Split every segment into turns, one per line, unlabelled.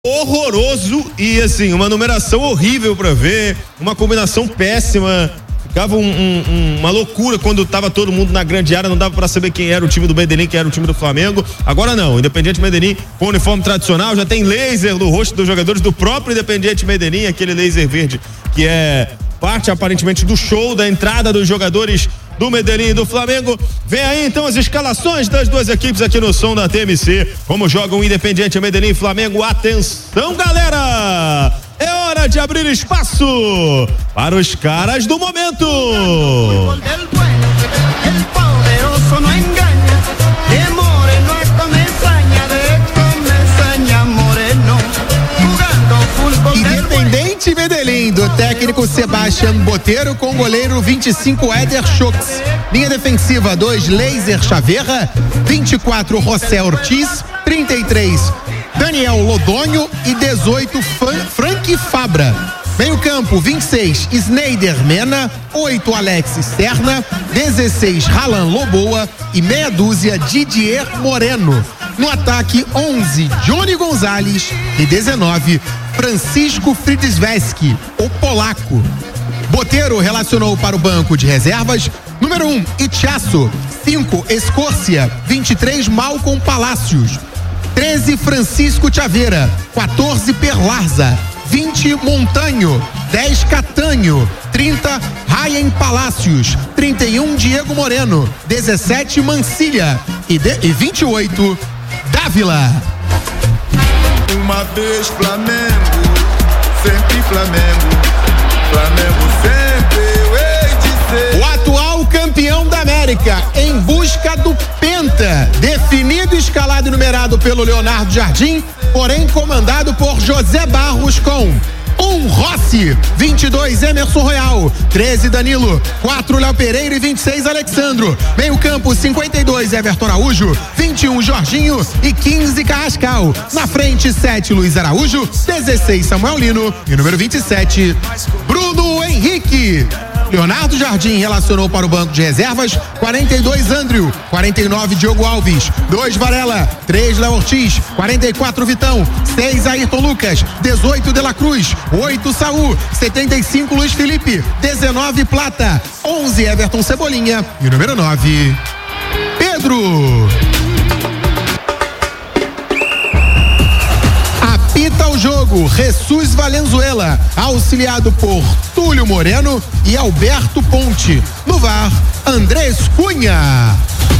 horroroso e assim, uma numeração horrível pra ver, uma combinação péssima. Ficava uma loucura quando tava todo mundo na grande área, não dava pra saber quem era o time do Medellín, quem era o time do Flamengo. Agora não, Independiente Medellín com uniforme tradicional, já tem laser no rosto dos jogadores do próprio Independiente Medellín, aquele laser verde que é parte aparentemente do show, da entrada dos jogadores do Medellín e do Flamengo. Vem aí então as escalações das duas equipes aqui no som da TMC, como jogam o Independiente Medellín e Flamengo. Atenção, galera! É hora de abrir espaço para os caras do momento.
Independente Medellín, do técnico Sebastián Botero, com goleiro 25 Éder Schultz. Linha defensiva 2 Laser Chaverra, 24 José Ortiz, 33 Daniel Lodonho e 18 Frank Fabra. Meio campo 26 Snyder Mena, 8 Alex Serna, 16 Ralan Loboa e meia dúzia Didier Moreno. No ataque 11 Johnny Gonzalez e 19 Francisco Fridzweski, o polaco. Botero relacionou para o banco de reservas número 1 Ichaço, 5 Escórcia, 23 Malcom Palacios, 13 Francisco Chaveira, 14 Perlarza, 20 Montanho, 10 Catanho, 30 Ryan Palacios, 31 Diego Moreno, 17 Mancilha e 28 Dávila.
Uma vez Flamengo, sempre Flamengo, Flamengo sempre eu hei de ser.
O atual campeão da América, em busca do Penta, definido, escalado e numerado pelo Leonardo Jardim, porém comandado por José Barros com 1 Rossi, 22 Emerson Royal, 13 Danilo, 4 Léo Pereira e 26 Alexandro. Meio campo 52 Everton Araújo, 21 Jorginho e 15 Carrascal. Na frente 7 Luiz Araújo, 16 Samuel Lino e número 27 Bruno Henrique. Leonardo Jardim relacionou para o banco de reservas 42 Andrew, 49 Diogo Alves, 2 Varela, 3 Léo Ortiz, 44 Vitão, 6 Ayrton Lucas, 18 De La Cruz, 8 Saúl, 75 Luiz Felipe, 19 Plata, 11 Everton Cebolinha e número 9 Pedro. Apita o jogo Jesus Valenzuela, auxiliado por Túlio Moreno e Alberto Ponte. No VAR, Andrés Cunha.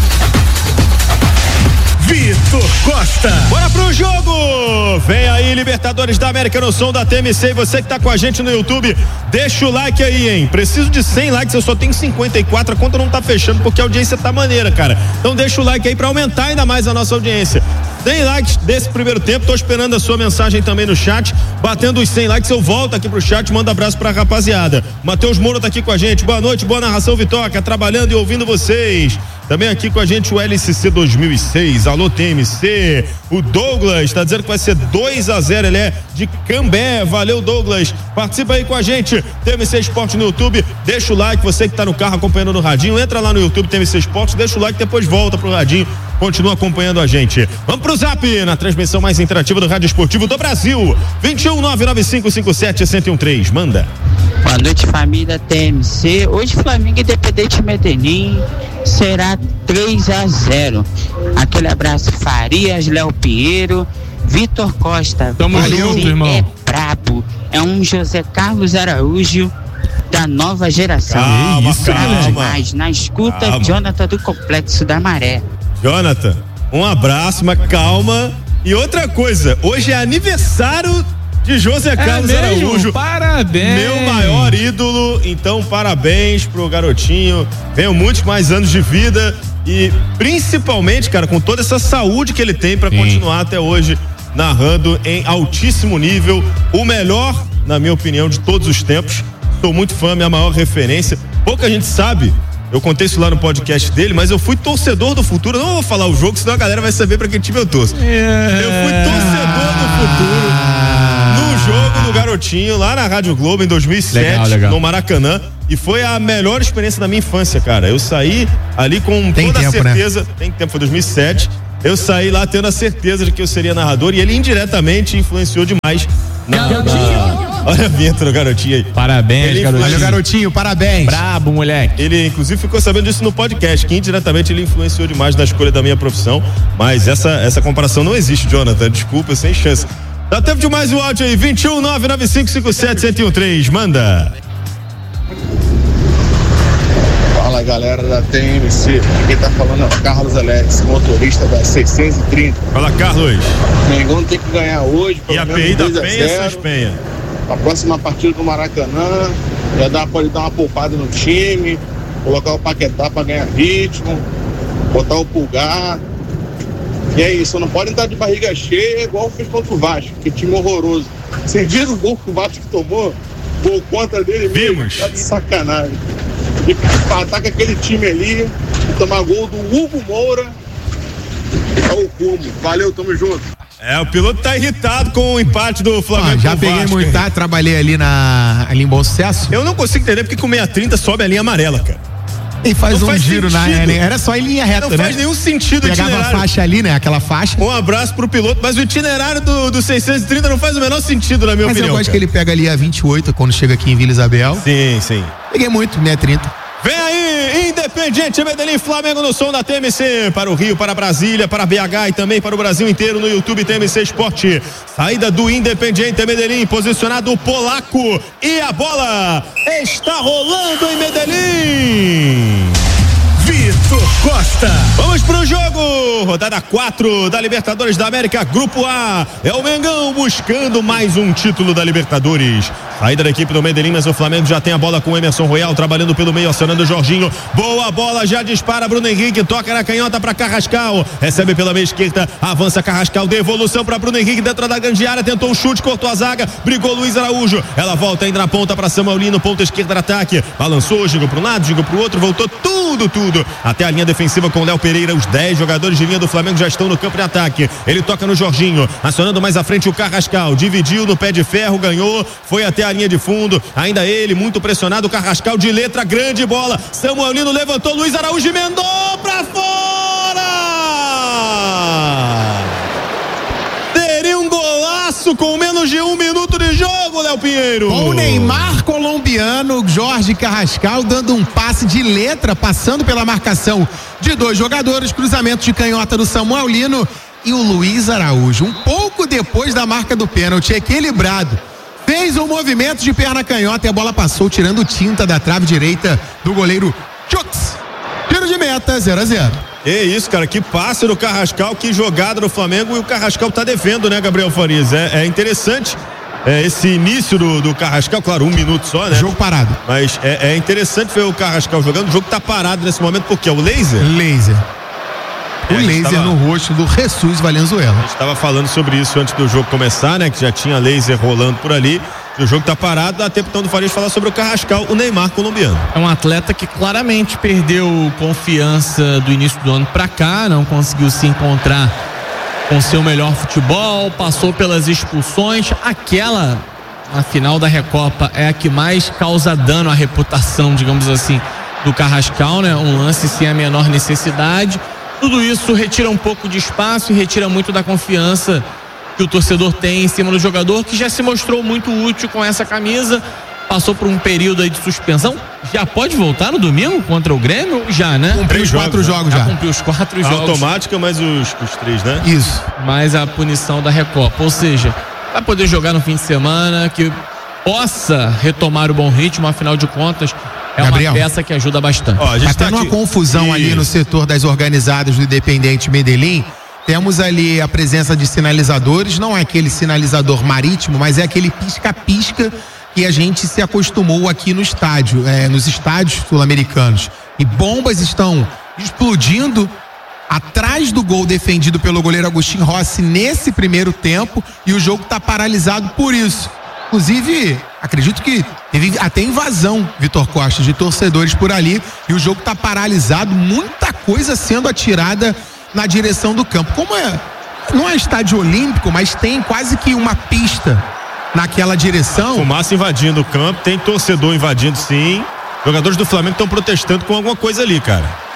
Vitor Costa. Bora pro jogo! Vem aí, Libertadores da América no som da TMC. E você que tá com a gente no YouTube, deixa o like aí, hein? Preciso de 100 likes, eu só tenho 54, a conta não tá fechando porque a audiência tá maneira, cara. Então deixa o like aí pra aumentar ainda mais a nossa audiência. 100 likes desse primeiro tempo, tô esperando a sua mensagem também no chat. Batendo os 100 likes, eu volto aqui pro chat, mando abraço pra rapaziada. Matheus Moura tá aqui com a gente, boa noite, boa narração, Vitória, trabalhando e ouvindo vocês. Também aqui com a gente o LCC 2006, alô TMC, o Douglas tá dizendo que vai ser 2-0, ele é de Cambé, valeu Douglas, participa aí com a gente, TMC Esporte no YouTube, deixa o like, você que tá no carro acompanhando no radinho, entra lá no YouTube TMC Esporte, deixa o like, depois volta pro radinho, continua acompanhando a gente. Vamos pro Zap, na transmissão mais interativa do Rádio Esportivo do Brasil, 21-99557-1013, manda.
Boa noite, família TMC. Hoje Flamengo Independente Medellín será 3-0. Aquele abraço, Farias, Léo Pinheiro, Vitor Costa.
Tamo junto, irmão.
É brabo. É um José Carlos Araújo da nova geração.
Calma.
Demais. Na escuta, Jonathan do Complexo da Maré.
Jonathan, um abraço, mas calma. E outra coisa, hoje é aniversário de José Carlos Araújo.
Parabéns.
Meu maior ídolo, então parabéns pro garotinho. Venham muitos mais anos de vida e principalmente, cara, com toda essa saúde que ele tem pra continuar até hoje narrando em altíssimo nível, o melhor, na minha opinião, de todos os tempos. Sou muito fã, minha maior referência. Pouca gente sabe, eu contei isso lá no podcast dele, mas eu fui torcedor do futuro. Eu não vou falar o jogo, senão a galera vai saber pra que time eu torço. Eu fui torcedor do futuro no jogo do garotinho lá na Rádio Globo em 2007, legal. No Maracanã, e foi a melhor experiência da minha infância, cara. Eu saí ali com toda a certeza, né? Tem tempo, foi 2007, eu saí lá tendo a certeza de que eu seria narrador e ele indiretamente influenciou demais Olha a vinheta do garotinho aí.
Parabéns, garotinho.
Olha o garotinho, parabéns.
Brabo, moleque.
Ele, inclusive, ficou sabendo disso no podcast, que indiretamente ele influenciou demais na escolha da minha profissão, mas essa comparação não existe, Jonathan, desculpa, sem chance. Dá tempo de mais um áudio aí, 21995571013, manda.
Fala, galera da TMC, quem tá falando é o Carlos Alex, motorista da 630.
Fala, Carlos.
Mengão tem que ganhar hoje,
e a PI da Penha, essas Penha.
A próxima partida do Maracanã, pode dar uma poupada no time, colocar o Paquetá pra ganhar ritmo, botar o Pulgar. E é isso, não pode entrar de barriga cheia igual fez contra o Vasco, que time horroroso. Vocês viram o gol que o Vasco tomou? Gol contra dele mesmo?
Vimos.
Tá de sacanagem. E ataca aquele time ali e tomar gol do Hugo Moura, é o rumo. Valeu, tamo junto.
O piloto tá irritado com o empate do Flamengo.
Já peguei muito, trabalhei ali em Bom Sucesso.
Eu não consigo entender porque com 630 sobe a linha amarela, cara.
E faz um giro era só em linha reta,
né? Não faz nenhum sentido.
Pegava a faixa ali, né? Aquela faixa.
Um abraço pro piloto, mas o itinerário do 630 não faz o menor sentido, na minha opinião.
Mas eu gosto que ele pega ali a 28 quando chega aqui em Vila Isabel.
Sim.
Peguei muito, 630.
Vem aí, Independiente Medellín, Flamengo no som da TMC, para o Rio, para Brasília, para BH e também para o Brasil inteiro no YouTube TMC Esporte. Saída do Independiente Medellín, posicionado o polaco e a bola está rolando em Medellín. Vitor Costa. Vamos pro jogo, rodada 4 da Libertadores da América, Grupo A. É o Mengão buscando mais um título da Libertadores. Saída da equipe do Medellín, mas o Flamengo já tem a bola com o Emerson Royal, trabalhando pelo meio, acionando o Jorginho. Boa bola, já dispara Bruno Henrique, toca na canhota para Carrascal, recebe pela meia esquerda, avança Carrascal, devolução para Bruno Henrique dentro da grande área, tentou um chute, cortou a zaga, brigou Luiz Araújo, ela volta ainda na ponta para Samuelino, ponta esquerda de ataque, balançou, jogou para um lado, jogou para o outro, voltou tudo até a linha defensiva com Léo Pereira. Os 10 jogadores de linha do Flamengo já estão no campo de ataque. Ele toca no Jorginho, acionando mais à frente o Carrascal, dividiu no pé de ferro, ganhou, foi até a linha de fundo, ainda ele muito pressionado, o Carrascal de letra, grande bola, Samuelino levantou, Luiz Araújo emendou pra fora. Teria um golaço com menos de 1 minuto de jogo, Léo Pinheiro.
O Neymar colombiano, Jorge Carrascal, dando um passe de letra, passando pela marcação de 2 jogadores, cruzamento de canhota do Samuelino e o Luiz Araújo. Um pouco depois da marca do pênalti, equilibrado, fez um movimento de perna canhota e a bola passou, tirando tinta da trave direita do goleiro Chux. Tiro de meta, 0-0.
É isso, cara, que passe do Carrascal, que jogada do Flamengo, e o Carrascal tá devendo, né, Gabriel Farias? É interessante esse início do Carrascal, claro, 1 minuto só, né?
Jogo parado.
Mas é interessante ver o Carrascal jogando, o jogo tá parado nesse momento, porque é o laser?
O laser no rosto do Jesus Valenzuela.
A gente estava falando sobre isso antes do jogo começar, né? Que já tinha laser rolando por ali. O jogo tá parado, dá tempo então do Farias falar sobre o Carrascal, o Neymar colombiano.
É um atleta que claramente perdeu confiança do início do ano pra cá, não conseguiu se encontrar com seu melhor futebol, passou pelas expulsões. Aquela, na final da Recopa, é a que mais causa dano à reputação, digamos assim, do Carrascal, né? Um lance sem a menor necessidade. Tudo isso retira um pouco de espaço e retira muito da confiança que o torcedor tem em cima do jogador, que já se mostrou muito útil com essa camisa, passou por um período aí de suspensão, já pode voltar no domingo contra o Grêmio? Já, né?
Cumpriu os 4 jogos já.
Cumpriu os 4 jogos.
Automática, mas os 3, né?
Isso.
Mais a punição da Recopa, ou seja, vai poder jogar no fim de semana, que possa retomar o bom ritmo, afinal de contas, é
Gabriel,
uma peça que ajuda bastante.
Tá tendo uma confusão ali no setor das organizadas do Independiente Medellín. Temos ali a presença de sinalizadores, não é aquele sinalizador marítimo, mas é aquele pisca-pisca que a gente se acostumou aqui no estádio, nos estádios sul-americanos. E bombas estão explodindo atrás do gol defendido pelo goleiro Agustín Rossi nesse primeiro tempo, e o jogo está paralisado por isso. Inclusive, acredito que teve até invasão, Vitor Costa, de torcedores por ali, e o jogo está paralisado, muita coisa sendo atirada na direção do campo. Como não é estádio olímpico, mas tem quase que uma pista naquela direção.
Fumaça invadindo o campo, tem torcedor invadindo, sim. Jogadores do Flamengo estão protestando com alguma coisa ali, cara.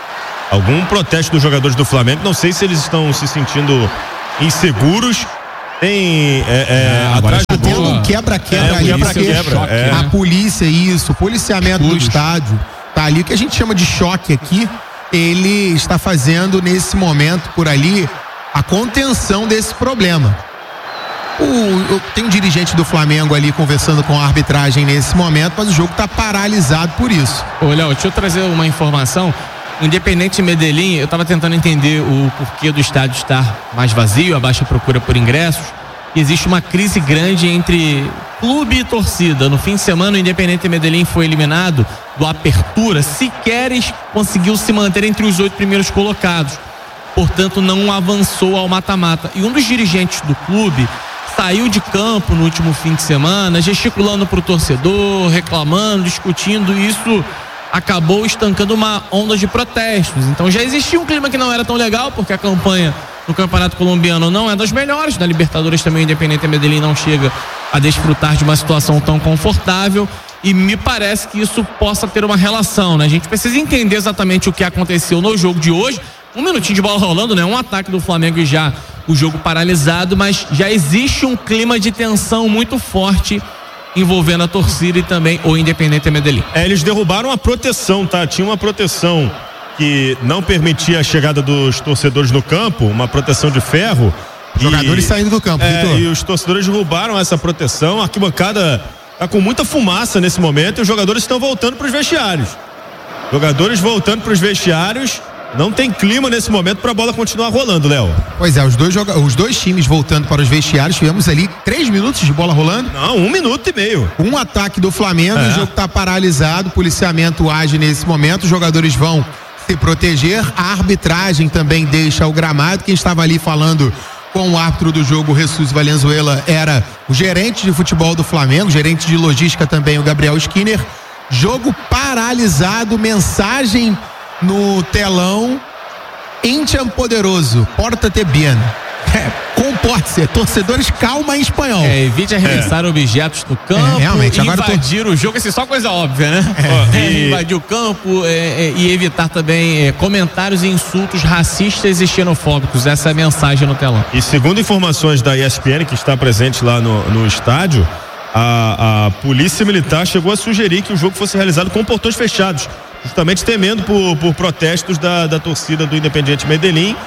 algum protesto dos jogadores do Flamengo. Não sei se eles estão se sentindo inseguros. Tem atrás do
tendo um quebra-quebra ali, a polícia, o policiamento do estádio tá ali, o que a gente chama de choque aqui, ele está fazendo nesse momento por ali a contenção desse problema. Tem um dirigente do Flamengo ali conversando com a arbitragem nesse momento, mas o jogo está paralisado por isso.
Ô, Léo, deixa eu trazer uma informação. O Independente Medellín, eu estava tentando entender o porquê do estádio estar mais vazio, a baixa procura por ingressos. Existe uma crise grande entre clube e torcida. No fim de semana, o Independente Medellín foi eliminado do Apertura, sequer conseguiu se manter entre os 8 primeiros colocados. Portanto, não avançou ao mata-mata. E um dos dirigentes do clube saiu de campo no último fim de semana, gesticulando para o torcedor, reclamando, discutindo, e isso acabou estancando uma onda de protestos. Então já existia um clima que não era tão legal, porque a campanha no Campeonato Colombiano não é das melhores. Na Libertadores também o Independente Medellín não chega a desfrutar de uma situação tão confortável, e me parece que isso possa ter uma relação, né? A gente precisa entender exatamente o que aconteceu no jogo de hoje. Um minutinho de bola rolando, né? Um ataque do Flamengo e já o jogo paralisado, mas já existe um clima de tensão muito forte envolvendo a torcida e também o Independente Medellín.
Eles derrubaram a proteção, tá? Tinha uma proteção que não permitia a chegada dos torcedores no campo, uma proteção de ferro.
Jogadores saindo do campo, Vitor.
E os torcedores derrubaram essa proteção. A arquibancada tá com muita fumaça nesse momento e os jogadores estão voltando para os vestiários. Não tem clima nesse momento para a bola continuar rolando, Léo.
Pois é, os dois times voltando para os vestiários. Tivemos ali 3 minutos de bola rolando.
Não, 1 minuto e meio.
Um ataque do Flamengo, o jogo está paralisado, o policiamento age nesse momento, os jogadores vão se proteger, a arbitragem também deixa o gramado. Quem estava ali falando com o árbitro do jogo, Jesus Valenzuela, era o gerente de futebol do Flamengo, gerente de logística também, o Gabriel Skinner. Jogo paralisado, mensagem no telão: Intian poderoso, porta-te bien. Comporte-se, torcedores, calma em espanhol.
Evite arremessar objetos no campo,
realmente,
invadir o jogo, assim, só coisa óbvia, né? Invadir o campo e evitar também comentários e insultos racistas e xenofóbicos. Essa é a mensagem no telão.
E segundo informações da ESPN, que está presente lá no estádio, a polícia militar chegou a sugerir que o jogo fosse realizado com portões fechados, justamente temendo por protestos da torcida do Independiente Medellín.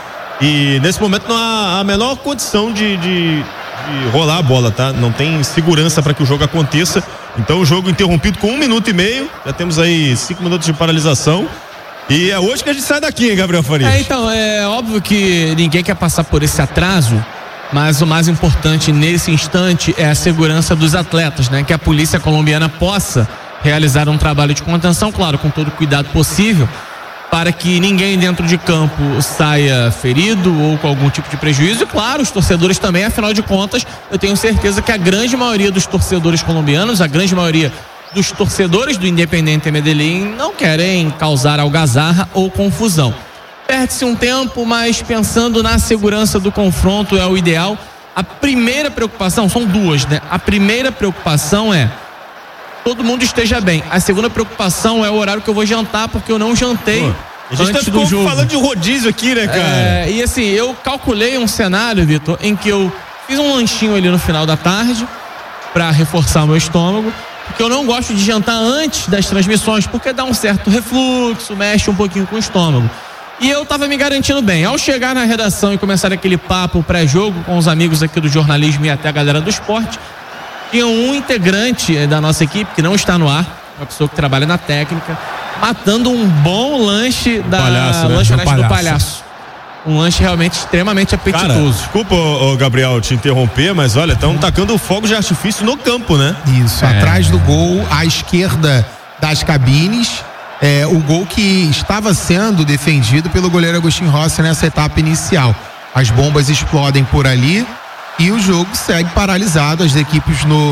E nesse momento não há a menor condição de rolar a bola, tá? Não tem segurança para que o jogo aconteça. Então o jogo interrompido com 1 minuto e meio. Já temos aí 5 minutos de paralisação. E é hoje que a gente sai daqui, hein, Gabriel Farias?
Então, é óbvio que ninguém quer passar por esse atraso, mas o mais importante nesse instante é a segurança dos atletas, né? Que a polícia colombiana possa realizar um trabalho de contenção, claro, com todo o cuidado possível, para que ninguém dentro de campo saia ferido ou com algum tipo de prejuízo. E claro, os torcedores também, afinal de contas, eu tenho certeza que a grande maioria dos torcedores colombianos, a grande maioria dos torcedores do Independiente Medellín não querem causar algazarra ou confusão. Perde-se um tempo, mas pensando na segurança do confronto é o ideal. A primeira preocupação, são duas, né? A primeira preocupação é todo mundo esteja bem. A segunda preocupação é o horário que eu vou jantar, porque eu não jantei antes do jogo.
Falando de rodízio aqui, né, cara?
E assim, eu calculei um cenário, Vitor, em que eu fiz um lanchinho ali no final da tarde para reforçar o meu estômago, porque eu não gosto de jantar antes das transmissões, porque dá um certo refluxo, mexe um pouquinho com o estômago. E eu tava me garantindo bem. Ao chegar na redação e começar aquele papo pré-jogo com os amigos aqui do jornalismo e até a galera do esporte, tinha um integrante da nossa equipe que não está no ar, uma pessoa que trabalha na técnica, matando um bom lanche da lanchonete do Palhaço. Um lanche realmente extremamente apetitoso.
Cara, desculpa, Gabriel, te interromper, mas olha, estão tacando fogo de artifício no campo, né?
Isso, atrás do gol, à esquerda das cabines, o gol que estava sendo defendido pelo goleiro Agostinho Rossi nessa etapa inicial. As bombas explodem por ali e o jogo segue paralisado, as equipes nos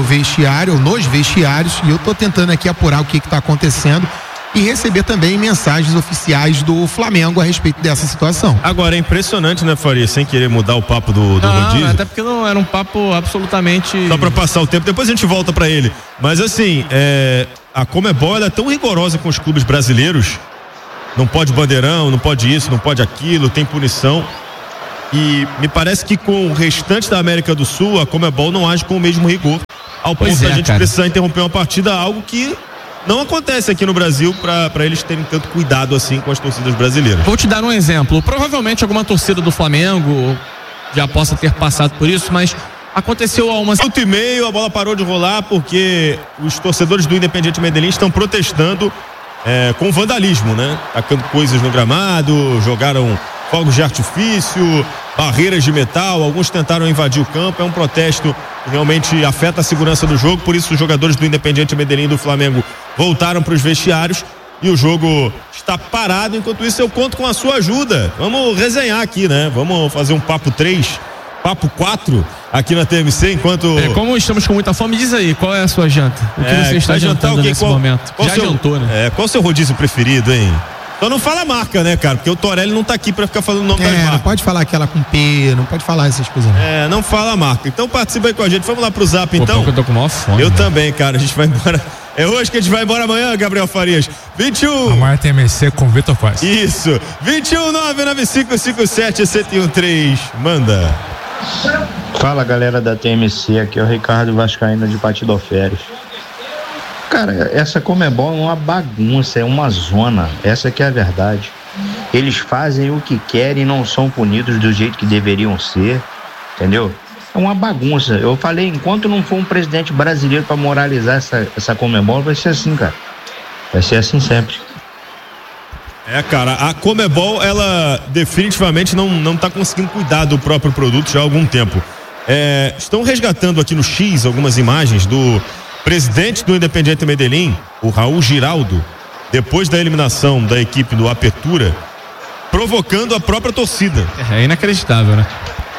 vestiários, e eu tô tentando aqui apurar o que está acontecendo e receber também mensagens oficiais do Flamengo a respeito dessa situação.
Agora, é impressionante, né, Faria, sem querer mudar o papo do rodízio.
Até porque não era um papo absolutamente...
Só pra passar o tempo, depois a gente volta pra ele. Mas assim, a Conmebol, ela é tão rigorosa com os clubes brasileiros não pode bandeirão, não pode isso, não pode aquilo, tem punição. E me parece que com o restante da América do Sul, a Conmebol não age com o mesmo rigor, ao ponto da gente precisar interromper uma partida, algo que não acontece aqui no Brasil para eles terem tanto cuidado assim com as torcidas brasileiras.
Vou te dar um exemplo. Provavelmente alguma torcida do Flamengo já possa ter passado por isso, mas aconteceu há umas...
1:30, a bola parou de rolar porque os torcedores do Independiente Medellín estão protestando com vandalismo, né? Tacando coisas no gramado, jogaram fogos de artifício, barreiras de metal, alguns tentaram invadir o campo. É um protesto que realmente afeta a segurança do jogo, por isso os jogadores do Independiente Medellín e do Flamengo voltaram para os vestiários e o jogo está parado. Enquanto isso, eu conto com a sua ajuda. Vamos resenhar aqui, né? Vamos fazer um papo 3, papo 4 aqui na TMC, enquanto...
como estamos com muita fome, diz aí, qual é a sua janta? O que você está jantando nesse momento? Já jantou, né?
Qual o seu rodízio preferido, hein? Então não fala a marca, né, cara? Porque o Torelli não tá aqui pra ficar falando o nome das marcas.
Não pode falar aquela com P, não pode falar essas coisas.
Não fala a marca. Então participa aí com a gente. Vamos lá pro Zap, então.
Eu tô com maior fome.
Eu também, cara. A gente vai embora. É hoje que a gente vai embora amanhã, Gabriel Farias. 21.
Amanhã tem TMC com Vitor Paz.
Isso. 21-99557-1013. Manda.
Fala, galera da TMC. Aqui é o Ricardo Vascaíno de Patidoférias. Cara, essa Conmebol é uma bagunça, é uma zona. Essa que é a verdade. Eles fazem o que querem e não são punidos do jeito que deveriam ser, entendeu? É uma bagunça. Eu falei, enquanto não for um presidente brasileiro para moralizar essa Conmebol, vai ser assim, cara. Vai ser assim sempre.
Cara, a Conmebol, ela definitivamente não tá conseguindo cuidar do próprio produto já há algum tempo. Estão resgatando aqui no X algumas imagens do presidente do Independiente Medellín, o Raul Giraldo, depois da eliminação da equipe do Apertura, provocando a própria torcida.
É inacreditável, né?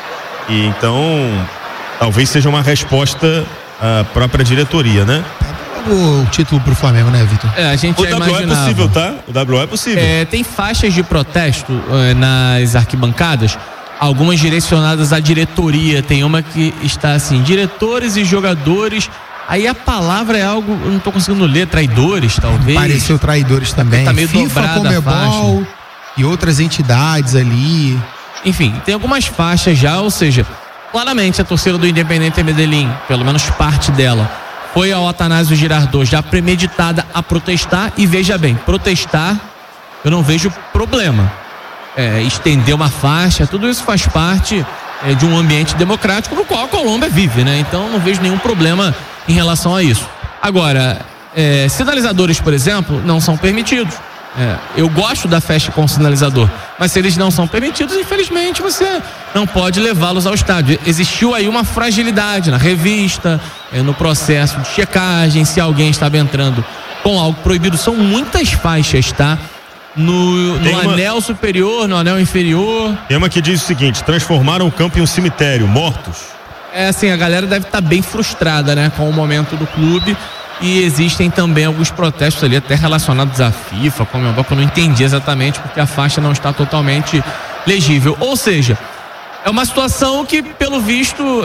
E então, talvez seja uma resposta à própria diretoria, né?
O título pro Flamengo, né, Vitor?
A gente
o WO é possível, tá? O WO é possível.
Tem faixas de protesto nas arquibancadas, algumas direcionadas à diretoria. Tem uma que está assim, diretores e jogadores. Aí a palavra é algo, eu não tô conseguindo ler, traidores, talvez.
Pareceu traidores também.
Tá meio
FIFA, Conmebol e outras entidades ali.
Enfim, tem algumas faixas já, ou seja, claramente a torcida do Independiente Medellín, pelo menos parte dela, foi ao Atanásio Girardot já premeditada a protestar. E veja bem, protestar, eu não vejo problema. Estender uma faixa, tudo isso faz parte de um ambiente democrático no qual a Colômbia vive, né? Então não vejo nenhum problema em relação a isso. Agora, sinalizadores, por exemplo, não são permitidos. Eu gosto da festa com sinalizador, mas se eles não são permitidos, infelizmente você não pode levá-los ao estádio. Existiu aí uma fragilidade na revista, no processo de checagem, se alguém estava entrando com algo proibido. São muitas faixas, tá? No anel superior, no anel inferior.
Tem uma que diz o seguinte: transformaram o campo em um cemitério, mortos.
Assim, a galera deve estar bem frustrada, né, com o momento do clube. E existem também alguns protestos ali, até relacionados à FIFA, que eu não entendi exatamente, porque a faixa não está totalmente legível. Ou seja, é uma situação que, pelo visto,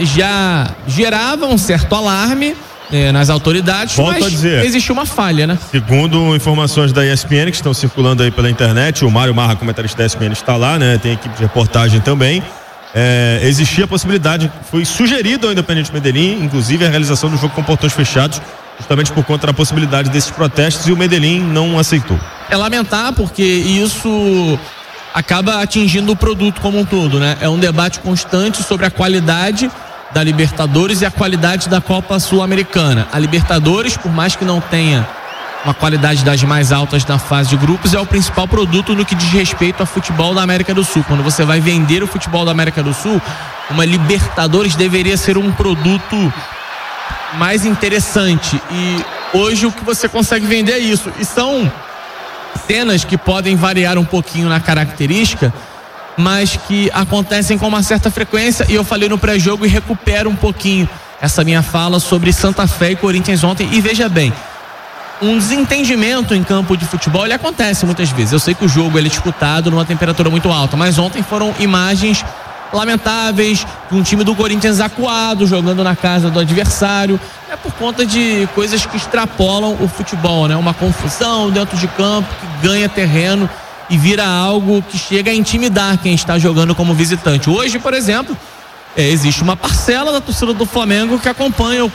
já gerava um certo alarme nas autoridades.
Volto a dizer,
existe uma falha, né?
Segundo informações da ESPN que estão circulando aí pela internet, o Mário Marra, comentarista da ESPN, está lá, né? Tem equipe de reportagem também. Existia a possibilidade, foi sugerido ao Independiente Medellín, inclusive a realização do jogo com portões fechados, justamente por conta da possibilidade desses protestos, e o Medellín não aceitou.
É lamentar, porque isso acaba atingindo o produto como um todo, né? É um debate constante sobre a qualidade da Libertadores e a qualidade da Copa Sul-Americana. A Libertadores, por mais que não tenha uma qualidade das mais altas na fase de grupos, é o principal produto no que diz respeito ao futebol da América do Sul. Quando você vai vender o futebol da América do Sul, uma Libertadores deveria ser um produto mais interessante, e hoje o que você consegue vender é isso. E são cenas que podem variar um pouquinho na característica, mas que acontecem com uma certa frequência. E eu falei no pré-jogo e recupero um pouquinho essa minha fala sobre Santa Fé e Corinthians ontem. E veja bem, um desentendimento em campo de futebol, ele acontece muitas vezes. Eu sei que o jogo ele é disputado numa temperatura muito alta, mas ontem foram imagens lamentáveis de um time do Corinthians acuado, jogando na casa do adversário. É por conta de coisas que extrapolam o futebol, né? Uma confusão dentro de campo que ganha terreno e vira algo que chega a intimidar quem está jogando como visitante. Hoje, por exemplo, existe uma parcela da torcida do Flamengo que acompanha o